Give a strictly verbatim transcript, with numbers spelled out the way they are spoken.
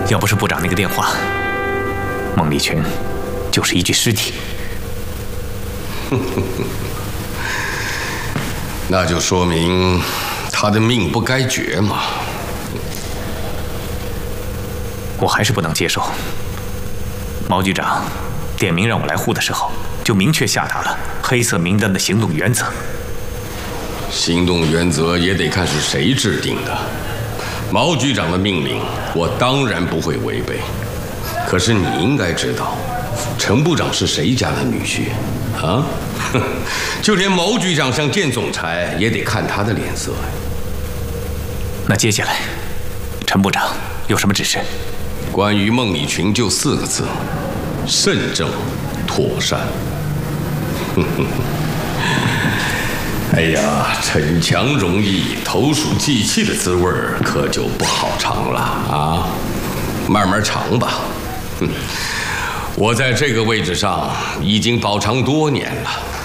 要不是部长那个电话，孟丽群就是一具尸体。 那就说明他的命不该绝嘛。 我还是不能接受。毛局长点名让我来沪的时候，就明确下达了黑色名单的行动原则。 行动原则也得看是谁制定的。毛局长的命令，我当然不会违背。可是你应该知道，陈部长是谁家的女婿啊？就连毛局长想见总裁，也得看他的脸色。 那接下来，陈部长有什么指示？ 关于孟丽群就四个字：慎重、妥善。哎呀，逞强容易，投鼠忌器的滋味可就不好尝了啊！慢慢尝吧。哼，我在这个位置上已经饱尝多年了。